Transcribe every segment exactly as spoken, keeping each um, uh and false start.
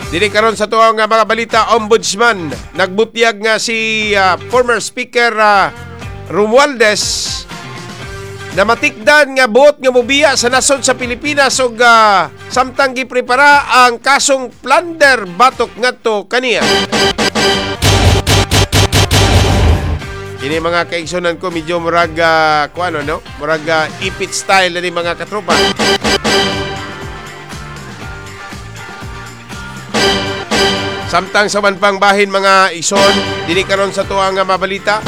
Dili karon sa tuwang uh, mga balita, ombudsman nagbutyag nga si uh, former speaker uh, Romualdez na matikdan nga buot nga mobiya sa nasod sa Pilipinas ug uh, samtang giprepara ang kasong plunder batok ngadto kaniya. Kini mga kaigsunan ko medyo murag uh, kuano no? Murag uh, ipit style na ni mga katropa. Samtang sa manpang bahin mga ison, dili karon sa tuwang nga mabalita.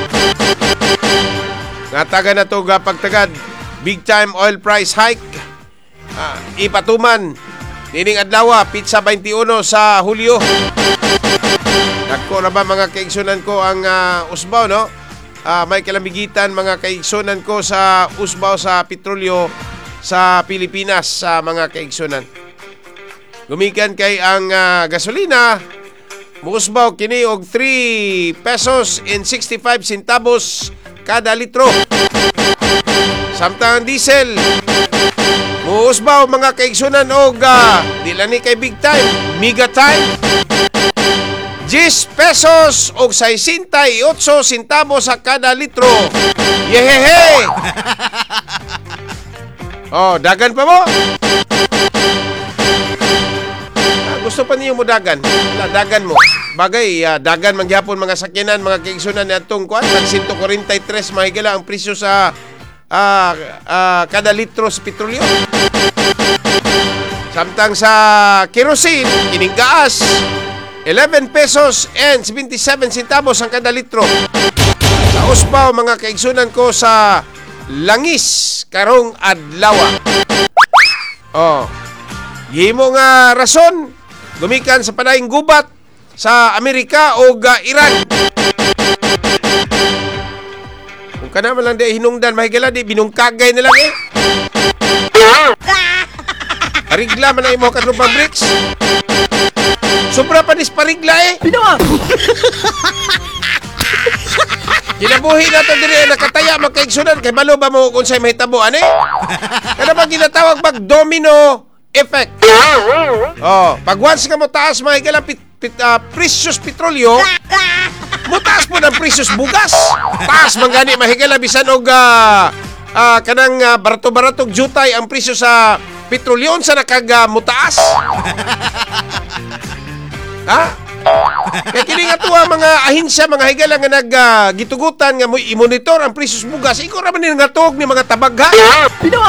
Nga taga na to ga pagtagad, big time oil price hike. Uh, ipatuman, nining adlaw, pizza twenty-one sa Hulyo. Nagko na ba mga kaigsunan ko ang uh, usbaw, no? Uh, may kalamigitan mga kaigsunan ko sa usbaw sa petrolyo sa Pilipinas sa mga kaigsunan. Gumikan kay ang uh, gasolina, muusbaw kini og three pesos and sixty-five centavos kada litro. Samtang diesel, muusbaw mga kaigsunan og uh, dila ni kay big time, mega time. ten pesos og sesenta-y-ocho centavos sa kada litro. Yehehe! Oh, dagan pa mo? Gusto pa niyo mo dagan? Wala, dagan mo. Bagay, uh, dagan mangyapon mga sakyanan, mga kaigsunan ni atong kuan. one forty-three mahigala ang presyo sa uh, uh, kada litro sa petrolyo. Samtang sa kerosene, kining gaas, eleven pesos and seventy-seven centavos ang kada litro. Sa usbaw, mga kaigsunan ko sa langis, karong adlaw. Oh, himo nga rason, gumikan sa panayong gubat sa Amerika o uh, Iran. Kung ka naman lang di hinungdan, mahigala di, binungkagay na lang eh. Parigla man na imo katrupang bricks. Sobra pa nis parigla eh. Pinawa! Ginabuhi na ito diri, nakataya magkaigsunan, kay malo ba mo kung sa'y mahitabo, ano eh? Kaya ba ginatawag pag domino effect. Oh, pag once ka mo taas mahigala pit, pit, uh, precious petrolyo, mo taas po ng precious bugas. Taas man gani mahigala bisan og uh, uh, kanang uh, barato-baratog jutay ang presyo sa petrolyon sa nakaga mo taas. Ha? Kaya kini nga tuwa mga ahensya, mga higala nga nag-gitugutan uh, nga mo i-monitor ang precious bugas. Ikaw raman ni nga tuog ni mga tabagha. Pinawa!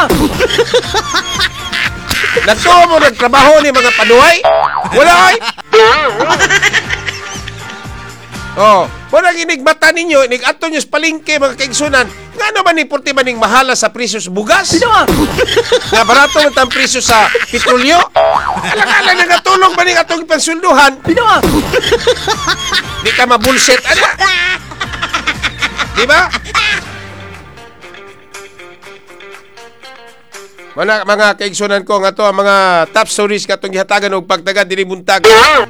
Nagtuwa mo nagtrabaho ni mga paduhay? Wala ay? Oh, wala ginigmata ninyo, inigato nyo sa palingke mga kaigsunan. Nga naman ni purti maning mahala sa presyo sa bugas? Pinawa! Nga barato man ang presyo sa petrolyo? Alang-alang na natulong ba ning atong ipansulduhan? Pinawa! Di ka mabulset, ano? Di ba? Mga, mga kaigsunan ko nga to ang mga top stories katong gihatagan og pagtagad diri buntag.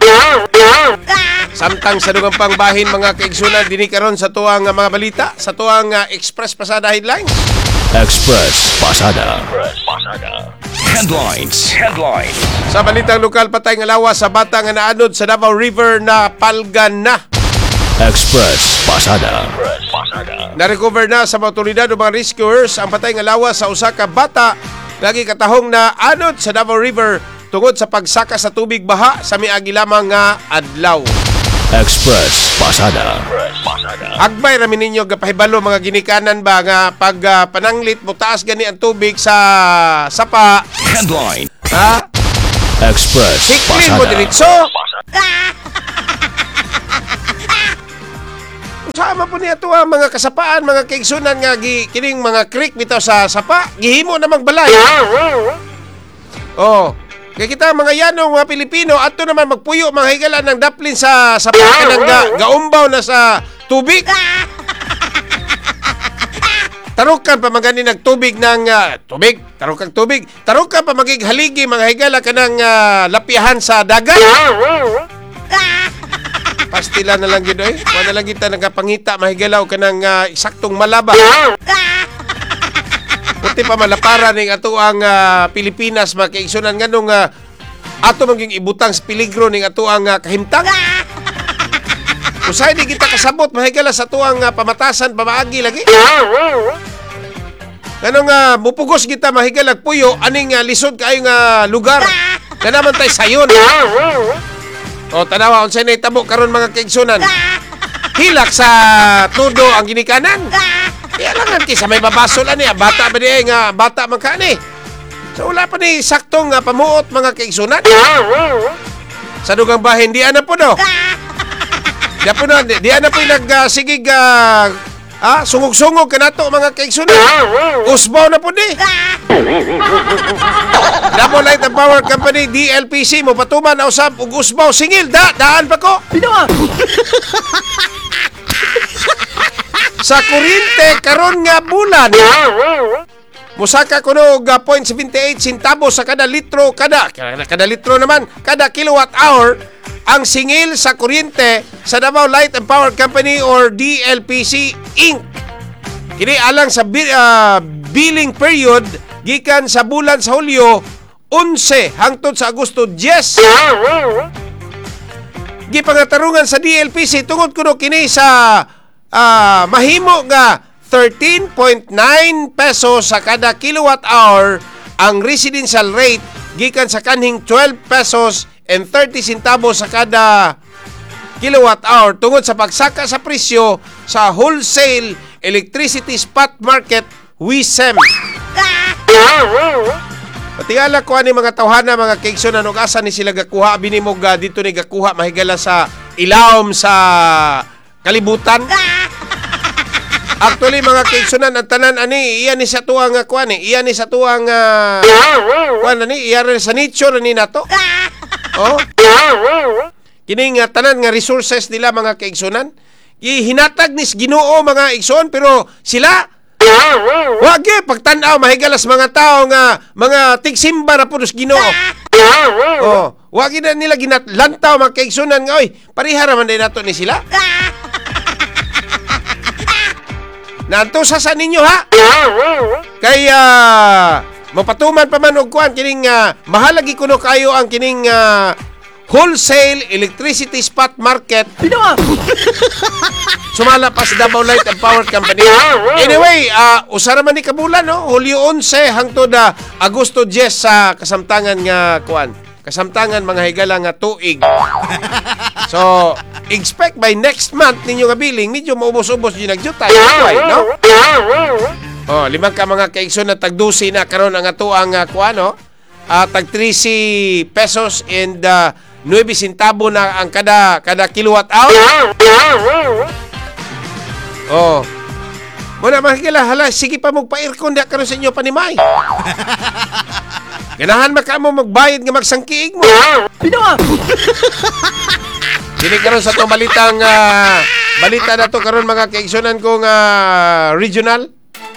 Samtang sa dugang pangbahin mga kaigsunan dinhi karon sa tuwang mga balita, sa tuwang uh, Express Pasada headlines. Express Pasada. Headlines. Headlines. Sa balitang lokal, patay nga lawas sa bata nga naanod sa Davao River na palgan na. Express Pasada. Na-recover na sa mga otoridad o mga rescuers ang patay nga lawas sa usa ka bata lagi katahong na anod sa Davao River tungod sa pagsaka sa tubig baha sa miagi lamang nga adlaw. Express Pasada. Agbay ramin ninyo gapahibalo mga ginikanan ba nga pag uh, pananglit mo taas gani ang tubig sa sapa. Headline. Ha? Express Hiklin mo Pasada. diretso. Sama po niya ito ang mga kasapaan, mga kaigsunan nga gi, kining mga creek bitaw sa sapa, gihimo namang balay. Oh, kaya kita mga yanong mga Pilipino, ato naman magpuyo mga higala ng daplin sa sapa kanang ga, gaumbaw na sa tubig. Tarukan pa magani nagtubig ng uh, tubig, tarukang tubig. Tarukan pa magig haligi mga higala kanang uh, lapihan sa dagat. Pastila na lang gid oy. Wa na lang kita nagapangita mahigalaw kanang uh, saktong malaba. Puti pa malapara ning ato ang uh, Pilipinas mga kaigsunan nganong uh, ato maging ibutang sa peligro ning ato ang uh, kahimtang. Usay di kita kasabot mahigala sa tuang uh, pamatasan pamaagi lagi. Ano nga mupugos kita mahigalag puyo aning uh, lisod kayo nga lugar. Kanaman tay sayon. O tanawa unsay nay tabo karon mga kaigsunan. Hilak sa todo ang ginikanan. Kaya lang anti sa may babasol ani bata ba di nga bata man ka ni. So wala pa ni saktong uh, pamuot mga kaigsunan. Sa dugang bahin di ana po do. Di po na, di, di na po yung nagsigig uh, ah, sungog-sungog ka na to mga kaigsunan. Usbaw na po di. Double Light and Power Company, D L P C, mo patuman na usap ug usbaw. Singil, da, daan pa ko. Sa kuryente, karon nga bulan. Musaka ko no zero point seven eight centavos sa kada litro, kada, kada, kada litro naman, kada kilowatt hour, ang singil sa kuryente sa Davao Light and Power Company or D L P C Incorporated. Kini alang sa bi- uh, billing period gikan sa bulan sa Hulyo eleven hangtod sa Agosto ten. Gipangatarungan sa D L P C tungod kuno kini sa uh, mahimo nga thirteen point nine pesos sa kada kilowatt hour ang residential rate gikan sa kanhing twelve pesos and thirty centavos sa kada kilowatt hour tungod sa pagsaka sa presyo sa wholesale electricity spot market W I S E M. Patingala ko ani mga tawhana mga kaigsunan ug asa ni sila gakuha binimog uh, dito ni gakuha mahigala sa ilawom sa kalibutan. Actually mga kaigsunan ang tanan ani iya ni sa tuang uh, kuan ni iya ni sa tuang uh, kuan ani iya rin sa nature ni nato. Oh. Kining uh, tanan nga resources nila mga kaigsunan gihinatag ni Ginoo mga igsoon pero sila wagi pagtan-aw mahigalas mga tao nga mga tigsimba na punos Ginoo. Oh, wagi na nila ginatlantaw mga kaigsunan nga oy pareha ra man din nato ni sila. Nantusa sa ninyo ha. Kaya mapatuman pa man og kuan kining uh, mahalagi kuno kayo ang kining uh, wholesale electricity spot market. Sumala pa sa Davao Light and Power Company. Anyway, uh, usara man ni kabulan no, Hulyo eleven hangtod uh, Agosto ten sa kasamtangan nga kuan. Kasamtangan mga higala nga tuig. So, expect by next month ninyo nga billing medyo maubos-ubos yung nagjutay, no? Oh, limang ka mga kaigsoon na tagdusi na karon ang ato ang uh, kuan no. Uh, tag thirty pesos and uh, nine centavo na ang kada kada kilowatt hour. Oh. Muna makikila, hala, sige pa magpa-aircon da karon sa inyo panimay. Ganahan ba ka mo magbayad nga magsangkiig mo? Dili karon sa itong balitang uh, balita na to karon mga kaigsunan kong uh, regional.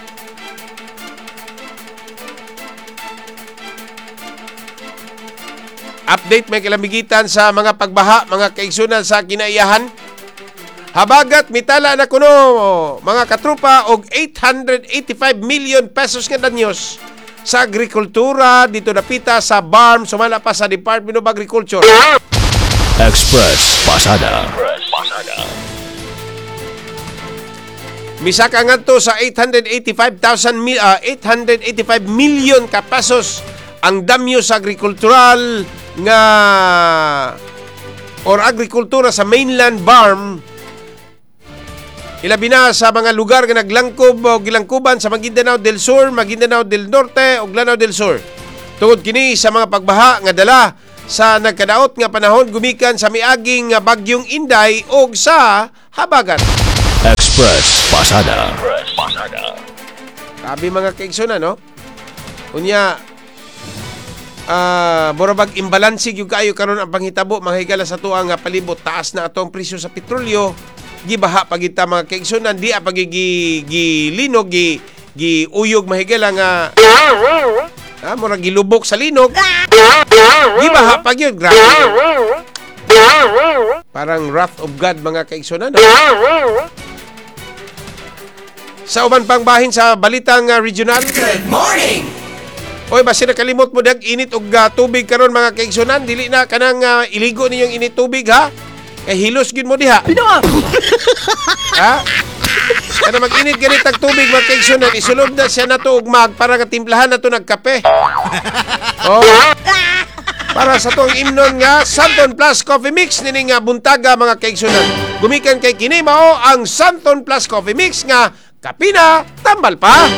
Update may kalamigitan sa mga pagbaha mga kaigsunan sa kinaiyahan. Habagat mitala na kuno mga katrupa og eight hundred eighty-five million pesos nga danyos sa agrikultura dito napita sa B A R M sumala pa sa Department of Agriculture. Express Pasada. Misaka ngadto sa eight hundred eighty-five thousand uh, eight hundred eighty-five million ka pesos ang damyo sa agrikultural nga or agrikultura sa mainland B A R M. Ilabi na sa mga lugar nga naglangkob o gilangkuban sa Maguindanao del Sur, Maguindanao del Norte ug Lanao del Sur. Tungod kini sa mga pagbaha nga dala sa nagkadaot nga panahon gumikan sa miaging nga bagyong Inday ug sa habagat. Express Pasada. Sabi mga kaigsunan no. Unya ah uh, borabag imbalanse gyud kaayo karon ang panghitabo mahigala sa tuang nga palibot taas na atong presyo sa petrolyo. Gibaha pagita mga kaigsunan di pagigi gilinog gi gi uyog mahigala nga ah mura gilubok sa linog gibaha pag yun grabe parang wrath of God mga kaigsunan no? Sa uban pang bahin sa balitang uh, regional. Good morning! Oy, basi nakalimot mo dag init og uh, tubig karon mga kaigsunan, dili na kanang uh, iligo ninyong init tubig ha. Kay hilos gyud mo diha. Ha? Kada mag-init ganit ang tubig mga kaigsunan, isulod na siya nato og mag para nga timplahan nato nagkape. Oh. Para sa tong imnon nga Santon Plus Coffee Mix nini nga buntaga mga kaigsunan. Gumikan kay kini mao ang Santon Plus Coffee Mix nga kapina tambal pa.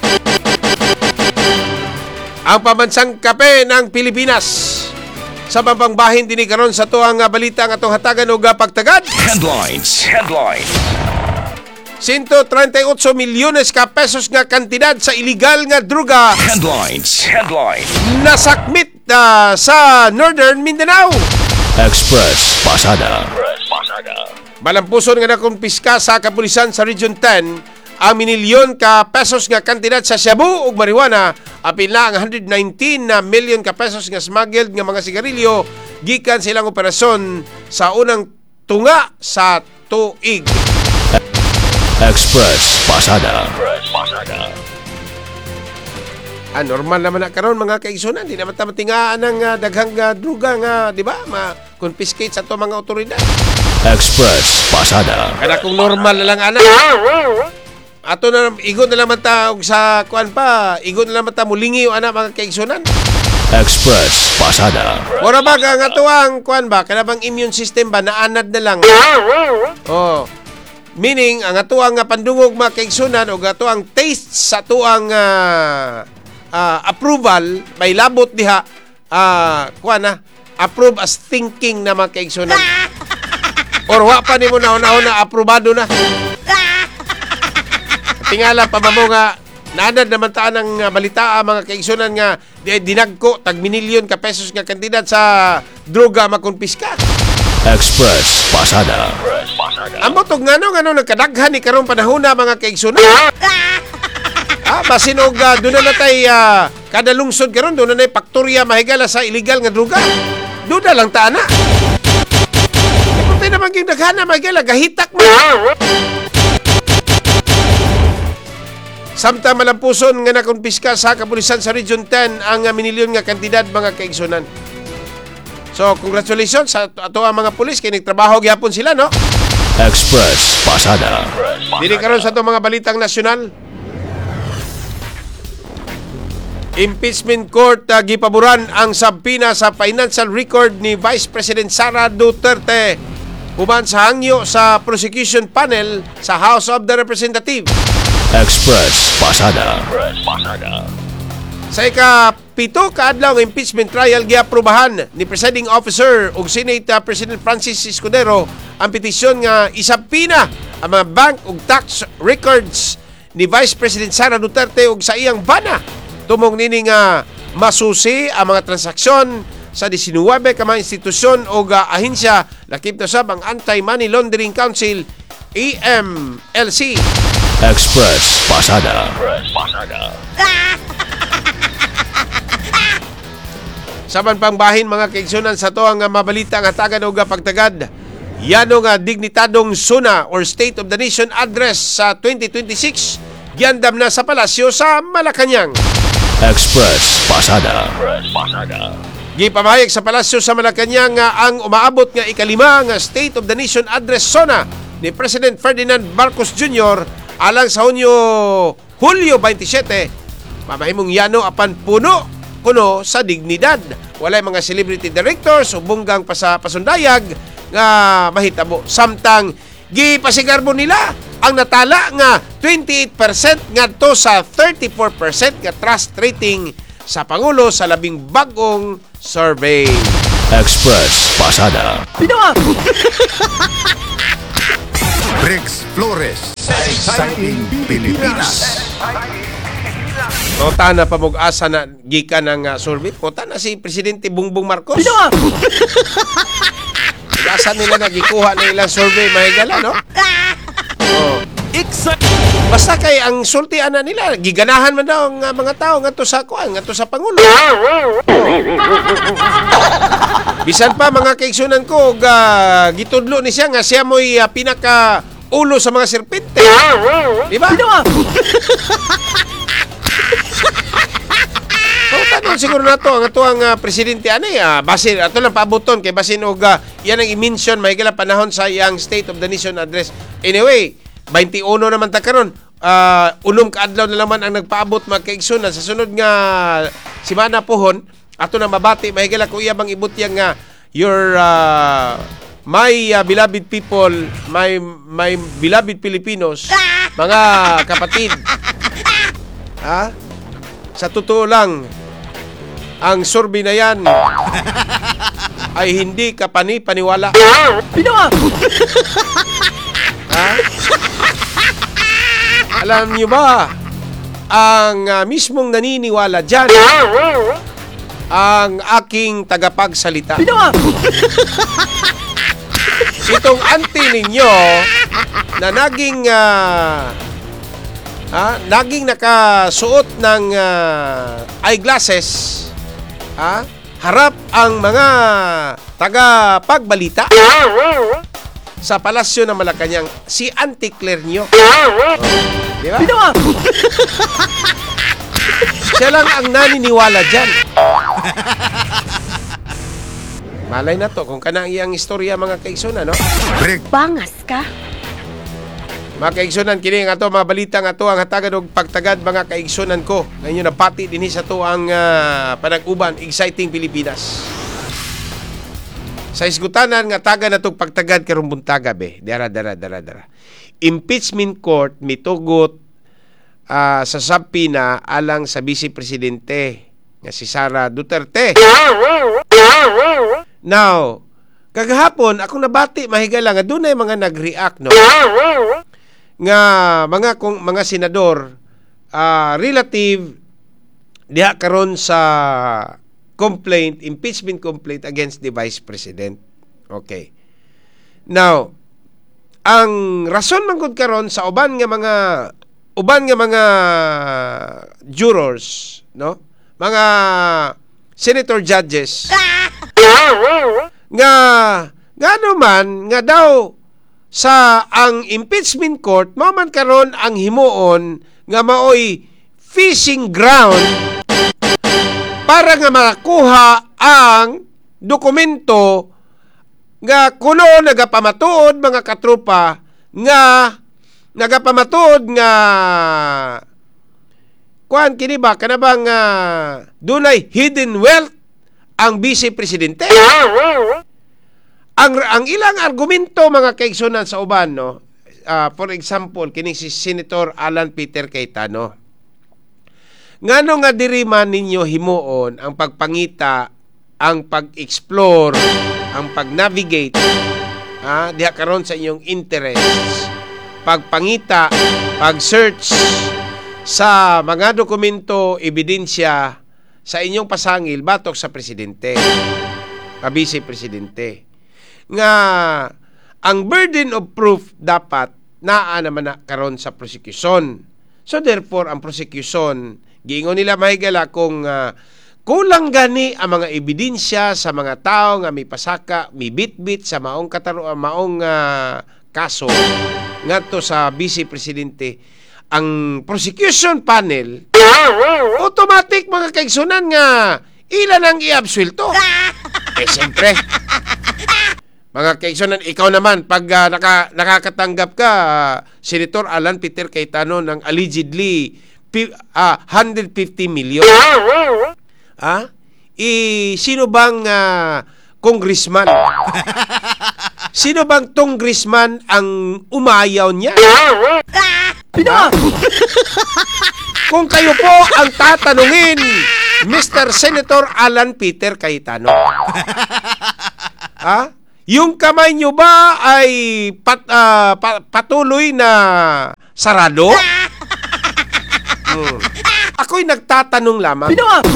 Ang pamansang kape ng Pilipinas. Sa pampangbahin din karon sa tuang balita nga atong hatagan og pagtagad. Headlines. Headlines. one hundred thirty-eight milyones ka pesos nga kantidad sa illegal nga droga Headlines. Headlines. nasakmit uh, sa Northern Mindanao. Express Pasada. Malampuson nga nakumpiska sa kapulisan sa Region ten ang minilyon ka pesos nga kantidad sa shabu ug marijuana, apil na ang one hundred nineteen na million ka pesos nga smuggled nga mga sigarilyo gikan silang operasyon sa unang tunga sa tuig. Express Pasada. Ah, normal naman na karon mga kaigsunan, di naman tamatingaan ng uh, daghang uh, druga nga, di ba? Ma-confiscate sa to mga otoridad. Express Pasada. Kada kung normal na lang anak. Ato na igon na lang man ta og sa kuan pa, igon na lang man ta mulingi o anak mga kaigsunan. Express Pasada. Mura ba nga ato ang kuan ba, kada bang immune system ba naanad na lang. Oh. Meaning ang ato ang pandungog mga kaigsunan o ato ang taste sa ato ang uh, uh, approval may labot diha uh, kuan na approve as thinking na mga kaigsunan. Or wa pa nimo na una-una aprobado na. Tingala pa mo nga naanad naman taan ang uh, balita mga kaigsunan nga di, dinagko tag minilyon ka pesos nga kantidad sa droga makonpiska. Express Pasada. Amo tog ngano ngano nagkadaghan ni karong panahon na mga kaigsunan. Ah, basin og uh, doon na natay uh, kada lungsod karon doon na nay paktorya mahigala sa illegal nga droga. Duda lang ta ana. Iputay naman gyud daghana mahigala gahitak mo. Samtang malampuson nga nakumpiska sa kapulisan sa Region ten ang uh, minilyon nga kantidad mga kaigsunan. So, congratulations sa ato ang mga pulis kay nagtrabaho gyapon sila, no? Express Pasada. Dili karon sa ato mga balitang nasyonal. Impeachment Court uh, gipaboran ang sabpina sa financial record ni Vice President Sara Duterte human sa hangyo sa prosecution panel sa House of the Representatives. Express Pasada. Sa ika-pito kaadlaw ng impeachment trial giaprubahan ni Presiding Officer ug Senate President Francis Escudero ang petisyon nga isabpina ang mga bank ug tax records ni Vice President Sara Duterte ug sa iyang bana tumong nini nga masusi ang mga transaksyon sa diecinuwebe ka mga institusyon o uh, ahensya lakip na sab ang Anti-Money Laundering Council A M L C. Express Pasada. Saban pang bahin mga kaigsunan sa to ang mabalita nga tagan og pagtagad. Yano nga dignitadong SUNA or State of the Nation Address sa twenty twenty-six giandam na sa palasyo sa Malacañang. Express Pasada. Gipamahayag sa palasyo sa Malacañang nga ang umaabot nga ikalima nga State of the Nation Address SUNA ni President Ferdinand Marcos Junior alang sa Hunyo Hulyo twenty-seven. Mamahimong yano apan puno kuno sa dignidad. Walay mga celebrity directors o bunggang pa sa pasundayag nga mahitabo. Samtang gipasigarbo nila ang natala nga twenty-eight percent ngadto sa thirty-four percent nga trust rating sa Pangulo sa labing bagong survey. Express Pasada. Rex Flores sa Exciting Pilipinas. Nota na pamug-asa na gikan ng uh, survey. Nota na si Presidente Bongbong Marcos. Asa nila nagikuha na ilang survey mahigala, no? Oh. Basta kay ang sultian na nila, giganahan man daw ang uh, mga tao ngadto sa kuan, ngadto sa Pangulo. Oh. Bisan pa mga kaigsunan ko, uh, gitudlo ni siya nga siya mo'y uh, pinaka ulo sa mga serpente. Di ba? Tanong siguro na to, ang ato ang uh, presidente, ano uh, basin, ato lang paabuton, kay basin og uh, yan ang i-mention, may kailang panahon sa iyang State of the Nation address. Anyway, twenty-one naman ta karon. Uh, unom kaadlaw na naman ang nagpaabot magkaigsunan sa sunod nga simana pohon ato na mabati mahigala ko iya bang ibutyang nga your uh, my uh, beloved people, my my beloved Filipinos, mga kapatid. Ha? Sa totoo lang, ang survey na yan ay hindi ka pani-paniwala. Ha? Alam niyo ba, ang uh, mismong naniniwala dyan, ang aking tagapagsalita. Itong auntie ninyo na naging uh, ah, naging nakasuot ng uh, eyeglasses, ah, harap ang mga tagapagbalita sa palasyo ng Malacanang, si Auntie Claire nyo. Oh, di ba? Siya lang ang naniniwala dyan. Malay na to kung kanang iyang istorya, mga kaigsunan, no? Bangas ka? Mga kaigsunan, kini nga to, mga balita nga to, ang hatagan og pagtagad, mga kaigsunan ko. Ngayon napati din sa to ang uh, panag-uban, Exciting Pilipinas. Sa isgutanan nga taga na itong pagtagad karong buntaga, be. Dara, dara, dara, dara. Impeachment court mitugot uh, sa subpoena alang sa Vice Presidente nga si Sara Duterte. Now, kagahapon, ako nabati, mahigala nga doon ay mga nag-react, no? Nga mga kung mga senador uh, relative diha karon sa complaint, impeachment complaint against the Vice President. Okay. Now, ang rason man gud karon sa uban nga mga uban nga mga jurors, no? Mga senator judges nga ngano man nga daw sa ang impeachment court mao man karon ang himuon nga maoy fishing ground para nga makakuha ang dokumento nga kuno nagapamatuod, mga katropa, nga nagapamatuod nga kuan kini ba kanabang uh, dunay hidden wealth ang Vice Presidente. Ang ang ilang argumento, mga kaigsunan, sa uban, no? Uh, for example, kini si Senator Alan Peter Cayetano. Ngano nga diri man ninyo himuon ang pagpangita, ang pag-explore, ang pag-navigate, ha, diha karon sa inyong interests, pagpangita, pag-search sa mga dokumento, ebidensya sa inyong pasangil batok sa presidente, sa vice presidente. Nga ang burden of proof dapat naa naman na karon sa prosecution. So therefore, ang prosecution, giingon nila mahigala kung uh, kulang gani ang mga ebidensya sa mga tao nga may pasaka, may bit-bit sa maong kataro, maong uh, kaso ngadto sa Vice Presidente, ang prosecution panel automatic, mga kaigsunan, nga ilan ang i-absuelto. Eh siyempre, mga kaigsunan, ikaw naman pag uh, naka, nakakatanggap ka, uh, Senator Alan Peter Cayetano, ng allegedly Uh, one hundred fifty million. Ah? I, sino bang uh, congressman? Sino bang congressman ang umayaw niya? Ah? Kung kayo po ang tatanungin, Mister Senator Alan Peter Cayetano, ah? Yung kamay nyo ba ay pat, uh, pa, patuloy na sarado? Hmm. Ako'y nagtatanong lamang.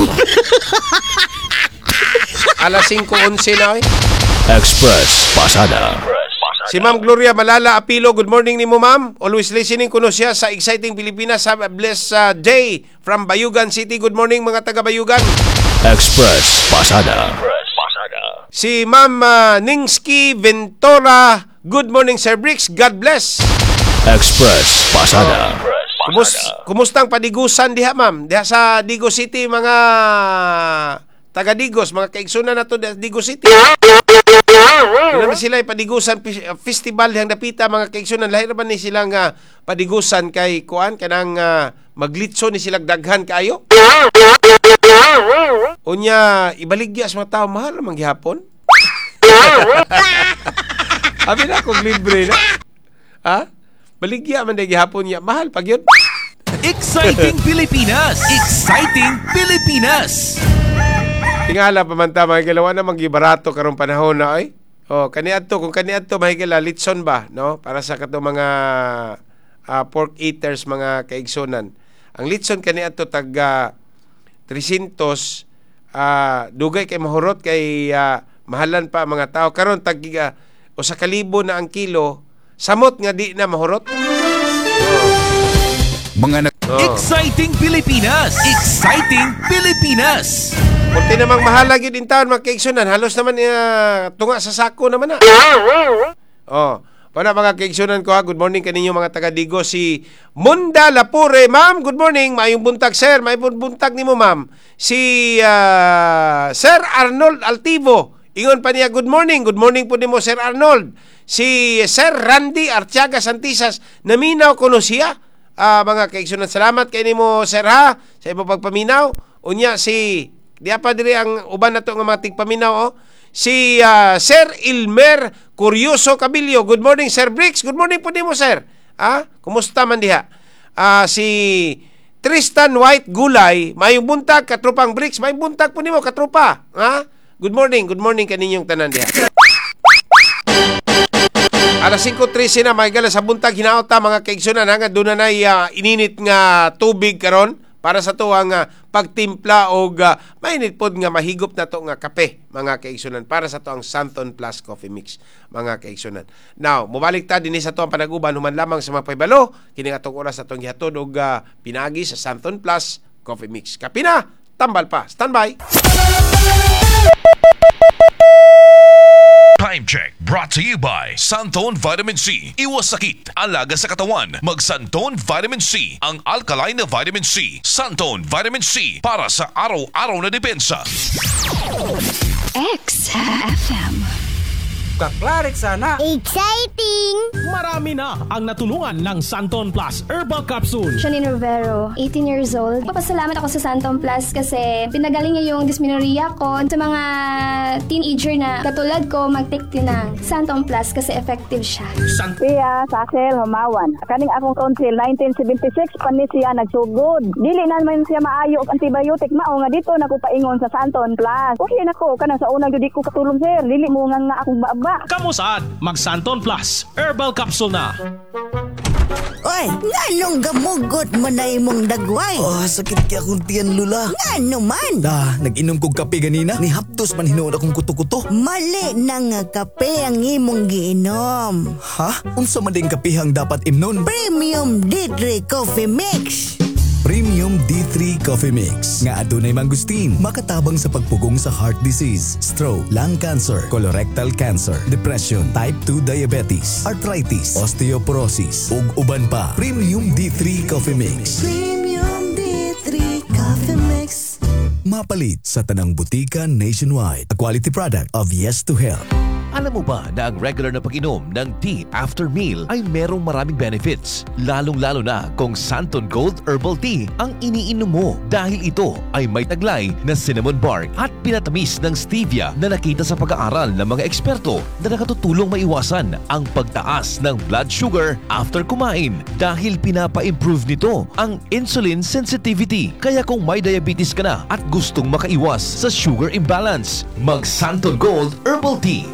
Alas singko onse na, eh. Express Pasada. Si Ma'am Gloria Malala Apilo, good morning ni mo, ma'am. Always listening kuno siya sa Exciting Pilipinas. Have a blessed uh, day from Bayugan City. Good morning, mga taga Bayugan. Express Pasada. Si Ma'am uh, Ningski Ventura, good morning, Sir Bricks. God bless. Express Pasada. Kumus, kumustang padigusan diha, ma'am? Diha sa Digo City, mga taga Digos, mga kaigsunan na to diha sa Digo City. Kailan na sila padigusan festival dihang dapita, mga kaigsunan. Lahi naman ni silang uh, padigusan kay kuan kanang uh, maglitso ni silang daghan kaayo. Unya ibaligya sa mga tao, mahal naman gihapon. Abi na kung libre na. Ha? Baligya man dahil gihapon niya. Mahal pag yun. Exciting Pilipinas! Exciting Pilipinas! Tingala pa man ta, mahigalawa na magibarato karong panahon na ay. Oh, kaniadto kung kaniadto mahigala litson ba, no? Para sa kato mga uh, pork eaters, mga kaigsonan. Ang litson kaniadto tag uh, tresyentos uh, dugay kay mahurot kay uh, mahalan pa mga tao karon tag uh, o sa kalibo na ang kilo, samot nga di na mahurot. Mga nag... Oh. Exciting Pilipinas! Exciting Pilipinas! Kunti namang mahalag yun in town, mga kaigsunan. Halos naman uh, tunga sa sako naman na. Oh, para mga kaigsunan ko ha, good morning kaninyo mga taga-Digo. Si Munda Lapure, ma'am, good morning. Maayong buntag, sir. Maayong buntag ni mo, ma'am. Si uh, Sir Arnold Altivo. Ingon pa niya, good morning. Good morning po ni mo, Sir Arnold. Si Sir Randy Artiaga Santisas, naminaw ko no siya. Uh, mga kaigsunan, salamat kay ni mo, Sir ha, sa imo pagpaminaw. Unya si, di pa diri ang uban na to nga mga tigpaminaw, oh. Si uh, Sir Ilmer Curioso Cabillo, good morning, Sir Bricks. Good morning po ni mo, Sir. Ha? Kumusta man diha? Uh, si Tristan White Gulay, mayong buntag, katropang Bricks, mayong buntag po ni mo, katropa. Ha? Good morning, good morning kaninyong tanan diha. Alas singko trese na, magigala sa buntag, hinaot ta mga kaigsunan, nga doon na uh, ininit nga tubig karon para sa to ang uh, pagtimpla o uh, mainit pod nga mahigop na to nga kape, mga kaigsunan, para sa to ang Santon Plus Coffee Mix, mga kaigsunan. Now, mubalik ta din sa to ang panag-uban, human lamang sa mga paibalo, kini atong oras sa tong gihatod og uh, pinagi sa Santon Plus Coffee Mix. Kape na, tambal pa, standby. Time check brought to you by Santon Vitamin C. Iwas sakit, alaga sa katawan. Mag Santon Vitamin C, ang alkaline na vitamin C. Santon Vitamin C, para sa araw-araw na depensa. X F M. Kaklaret sana. Exciting! Marami na ang natulungan ng Santon Plus Herbal Capsule. Janine Rivero, eighteen years old. Papasalamat ako sa Santon Plus kasi pinagaling niya yung dysmenorrhea ko. Sa mga teenager na katulad ko, mag-take din ng Santon Plus kasi effective siya. Siya, Saxel, Humawan. Kaning akong tonsil, nineteen seventy-six, panis siya nagsugod. Dili naman siya maayo og antibiotic. Mao nga dito na ko paingon sa Santon Plus. Okay na ko, kanang sa unang di ko katulong sir. Dili mo nga nga akong baba. Kamusad, mag Santon Plus Herbal Capsule na. Oy, nganong gamugot mo na imong dagway? Oh, sakit kaya akong tiyan, Lula. Ngano man? Da, nag-inom kong kape ganina. Ni haptos man hinuod akong kuto-kuto. Mali na nga kape ang imong giinom. Ha? Unsa man ding kape ang dapat imnon? Premium D three Coffee Mix. Premium D three Coffee Mix nga adunay mangustin, makatabang sa pagpugong sa heart disease, stroke, lung cancer, colorectal cancer, depression, type two diabetes, arthritis, osteoporosis ug uban pa. Premium D three Coffee Mix. Premium D three Coffee Mix. Mapalit sa tanang butika nationwide. A quality product of Yes to Health. Alam mo ba na ang regular na pag-inom ng tea after meal ay merong maraming benefits? Lalong-lalo na kung Santon Gold Herbal Tea ang iniinom mo dahil ito ay may taglay na cinnamon bark at pinatamis ng stevia na nakita sa pag-aaral ng mga eksperto na nakatutulong maiwasan ang pagtaas ng blood sugar after kumain dahil pinapa-improve nito ang insulin sensitivity. Kaya kung may diabetes ka na at gustong makaiwas sa sugar imbalance, mag Santon Gold Herbal Tea.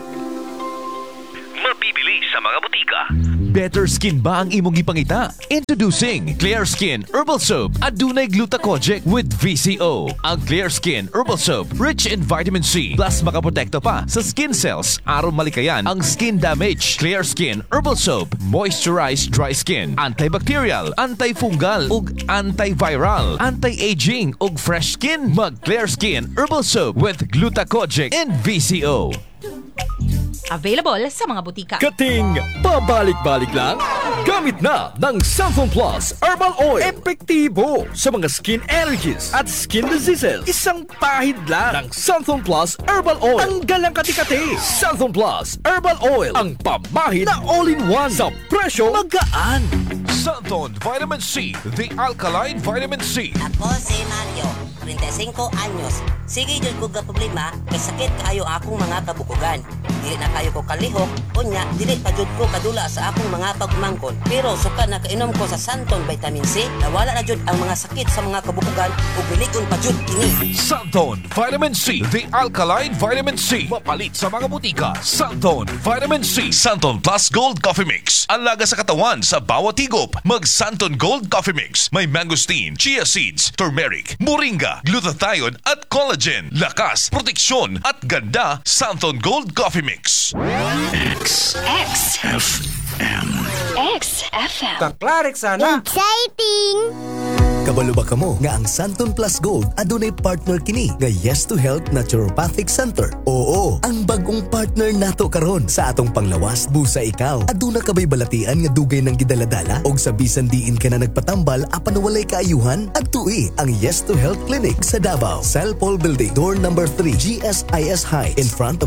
Mabibili sa mga butika. Better skin ba ang imong gipangita? Introducing Clear Skin Herbal Soap. Adunay glutathione with V C O. Ang Clear Skin Herbal Soap, rich in vitamin C, plus makaprotekta pa sa skin cells aron malikayan ang skin damage. Clear Skin Herbal Soap, moisturize dry skin, antibacterial, antifungal ug antiviral, anti-aging ug fresh skin. Mag Clear Skin Herbal Soap with glutathione and V C O. Available sa mga butika. Kating pabalik-balik lang? Gamit na ng Santon Plus Herbal Oil. Epektibo sa mga skin allergies at skin diseases. Isang pahid lang ng Santon Plus Herbal Oil. Tanggal ang kati-kati. Santon Plus Herbal Oil. Ang pamahid na all-in-one sa presyo magaan. Santon Vitamin C, the alkaline vitamin C. Ako si Mario, thirty-five anyos. Sige jud ko ga problema kay sakit kaayo akong mga kabukugan. Dili na kayo ko kalihok, unya dili pa jud ko kadula sa akong mga pagmangkon. Pero suka na kainom ko sa Santon Vitamin C, nawala na jud ang mga sakit sa mga kabukugan ug bilikon pa jud kini. Santon Vitamin C, the alkaline vitamin C. Mapalit sa mga butika. Santon Vitamin C. Santon Plus Gold Coffee Mix. Alaga sa katawan sa bawat higop. Mag Santon Gold Coffee Mix. May mangosteen, chia seeds, turmeric, moringa, glutathione at collagen. Lakas, proteksyon at ganda. Santon Gold Coffee Mix. X. X. F M. X F M. Kaklarik sana. Exciting! Kabalo ba kamo nga ang Santon Plus Gold adunay partner kini nga Yes to Health Naturopathic Center? Oo, ang bagong partner nato karon sa atong panglawas busa ikaw. Aduna kabay balatian nga dugay nang gidaladala og sa bisan diin ka na nagpatambal apan walay kaayuhan adtui ang Yes to Health Clinic sa Davao, Cell Paul Building, door number three, G S I S Heights, in front of